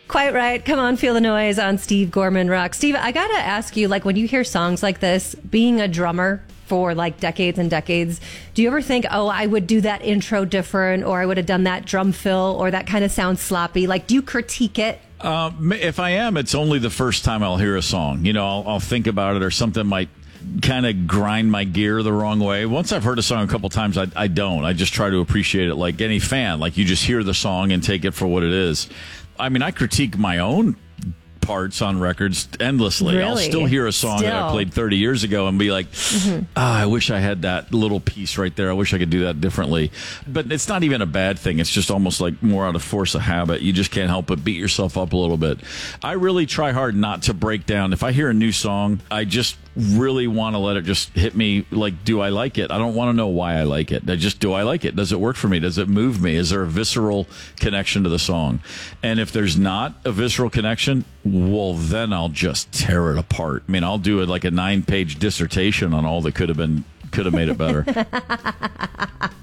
Quite right. Come on, feel the noise on Steve Gorman Rock. Steve, I got to ask you, like, when you hear songs like this, being a drummer for like decades and decades, do you ever think, oh, I would do that intro different, or I would have done that drum fill, or that kind of sounds sloppy? Like, do you critique it? If I am, it's only the first time I'll hear a song. You know, I'll think about it, or something might kind of grind my gear the wrong way. Once I've heard a song a couple times, I don't. I just try to appreciate it like any fan. Like, you just hear the song and take it for what it is. I mean, I critique my own parts on records endlessly. Really? I'll still hear a song that I played 30 years ago and be like, I wish I had that little piece right there. I wish I could do that differently. But it's not even a bad thing. It's just almost like more out of force of habit. You just can't help but beat yourself up a little bit. I really try hard not to break down. If I hear a new song, I just really want to let it just hit me. Like, do I like it? I don't want to know why I like it. Do I like it? Does it work for me? Does it move me? Is there a visceral connection to the song? And if there's not a visceral connection, well, then I'll just tear it apart. I mean, I'll do it like a 9-page dissertation on all that could have made it better.